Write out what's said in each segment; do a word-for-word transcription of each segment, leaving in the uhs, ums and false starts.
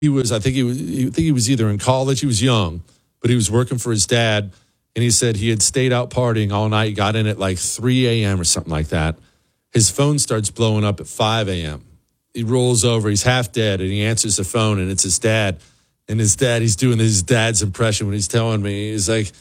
he was, I think he was, I think he was either in college, he was young, but he was working for his dad. And he said he had stayed out partying all night, got in at like three a.m. or something like that. His phone starts blowing up at five a.m. He rolls over, he's half dead, and he answers the phone, and it's his dad. And his dad, he's doing his dad's impression when he's telling me, he's like,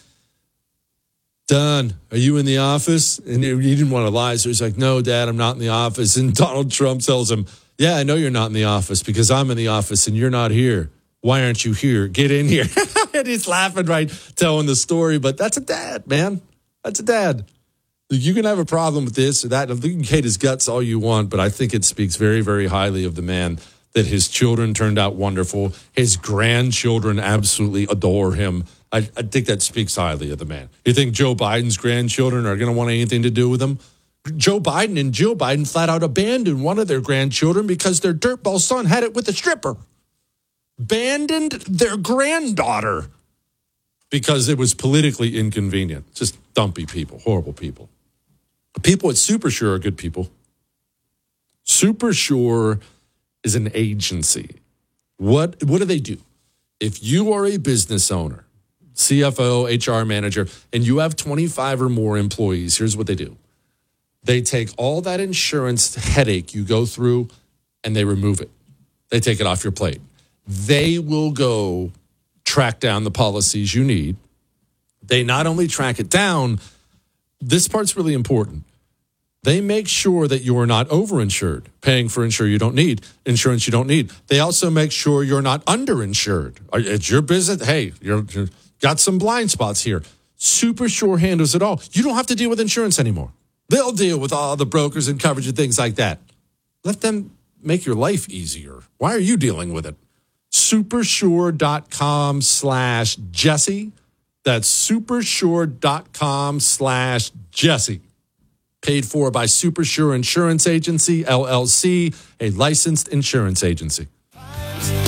Don, are you in the office? And he didn't want to lie, so he's like, no, Dad, I'm not in the office. And Donald Trump tells him, yeah, I know you're not in the office because I'm in the office and you're not here. Why aren't you here? Get in here. And he's laughing, right, telling the story. But that's a dad, man. That's a dad. You can have a problem with this or that. You can hate his guts all you want, but I think it speaks very, very highly of the man that his children turned out wonderful. His grandchildren absolutely adore him. I, I think that speaks highly of the man. You think Joe Biden's grandchildren are going to want anything to do with him? Joe Biden and Jill Biden flat out abandoned one of their grandchildren because their dirtball son had it with a stripper. Abandoned their granddaughter because it was politically inconvenient. Just dumpy people, horrible people. The people at Supersure are good people. Supersure is an agency. What, what do they do? If you are a business owner, C F O, H R manager, and you have twenty-five or more employees, here's what they do. They take all that insurance headache you go through and they remove it. They take it off your plate. They will go track down the policies you need. They not only track it down, this part's really important. They make sure that you are not overinsured, paying for insure you don't need, insurance you don't need. They also make sure you're not underinsured. It's your business. Hey, you're, you're got some blind spots here. Supersure handles it all. You don't have to deal with insurance anymore. They'll deal with all the brokers and coverage and things like that. Let them make your life easier. Why are you dealing with it? Supersure.com slash Jesse. That's supersure.com slash Jesse. Paid for by Supersure Insurance Agency, L L C, a licensed insurance agency.